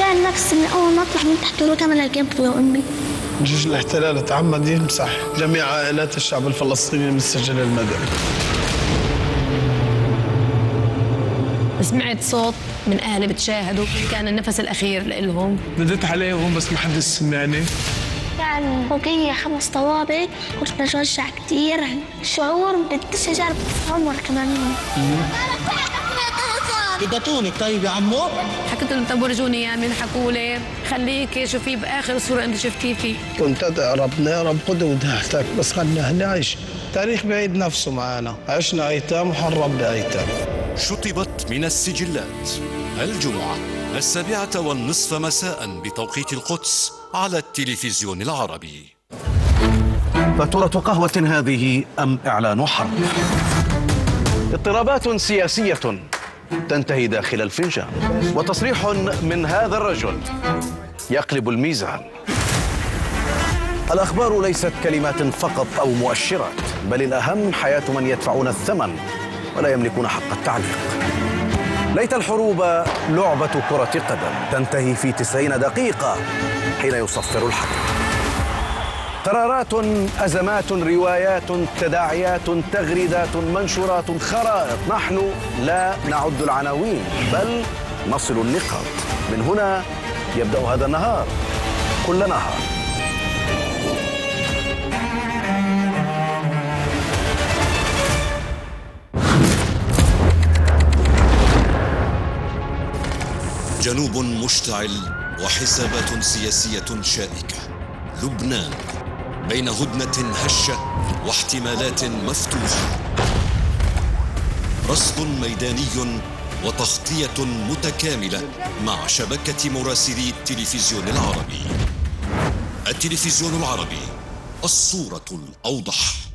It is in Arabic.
تخيل نفسي من أول ما أطلع من تحت الركام أنا ركبت يا أمي. جيش الاحتلال تعمد يمسح جميع عائلات الشعب الفلسطيني من السجل المدني. سمعت صوت من أهلي بتشاهدوا، كان النفس الأخير لإلهم. نديت عليهم بس ما حد سمعني. يعني بقية 5 طوابق كنت بتوجع كتير، شعور بديش أجرب عمر كمان. بدتونك طيب يا عمو؟ حكيت لهم طب ورجوني اياه، من حكوا لي خليك شوفيه باخر صوره انت شفتيه فيه. كنت ادعي ربنا يا رب خذ ودهتك بس خلينا نعيش. تاريخ بعيد نفسه معنا، عشنا ايتام وحرب بايتام. شطبت من السجلات الجمعة 7:30 مساء بتوقيت القدس على التلفزيون العربي. فاتورة قهوة هذه أم إعلان حرب؟ اضطرابات سياسية تنتهي داخل الفنجان، وتصريح من هذا الرجل يقلب الميزان. الأخبار ليست كلمات فقط أو مؤشرات، بل الأهم حياة من يدفعون الثمن ولا يملكون حق التعليق. ليت الحروب لعبة كرة قدم تنتهي في 90 دقيقة حين يصفر الحكم. قرارات، أزمات، روايات، تداعيات، تغريدات، منشورات، خرائط. نحن لا نعد العناوين بل نصل النقاط. من هنا يبدأ هذا النهار كل نهار. جنوب مشتعل وحسابات سياسية شائكة. لبنان بين هدنة هشة واحتمالات مفتوحة. رصد ميداني وتغطية متكاملة مع شبكة مراسلي التلفزيون العربي. التلفزيون العربي، الصورة الأوضح.